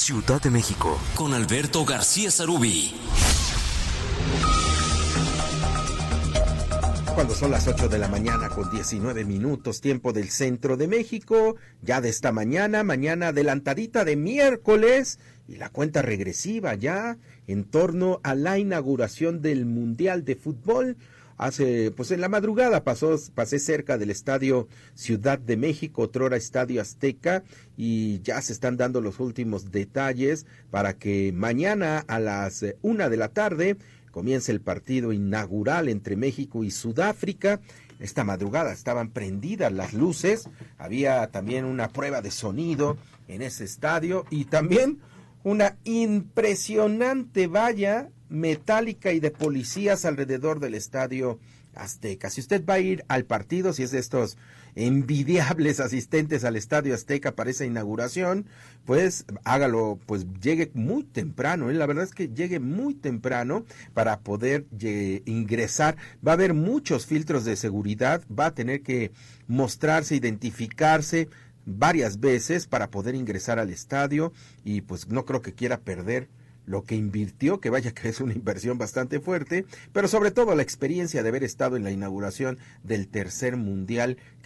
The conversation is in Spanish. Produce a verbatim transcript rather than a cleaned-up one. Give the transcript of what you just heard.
Ciudad de México, con Alberto García Sarubí. Cuando son las ocho de la mañana con diecinueve minutos, tiempo del centro de México, ya de esta mañana, mañana adelantadita de miércoles, y la cuenta regresiva ya en torno a la inauguración del Mundial de Fútbol. Hace, pues en la madrugada pasó, pasé cerca del Estadio Ciudad de México, otrora Estadio Azteca, y ya se están dando los últimos detalles para que mañana a las una de la tarde comience el partido inaugural entre México y Sudáfrica. Esta madrugada estaban prendidas las luces, había también una prueba de sonido en ese estadio y también una impresionante valla metálica y de policías alrededor del Estadio Azteca. Si usted va a ir al partido, si es de estos envidiables asistentes al Estadio Azteca para esa inauguración, pues hágalo, pues llegue muy temprano, ¿eh? La verdad es que llegue muy temprano para poder eh, ingresar. Va a haber muchos filtros de seguridad, va a tener que mostrarse, identificarse varias veces para poder ingresar al estadio y pues no creo que quiera perder lo que invirtió, que vaya que es una inversión bastante fuerte, pero sobre todo la experiencia de haber estado en la inauguración del tercer mundial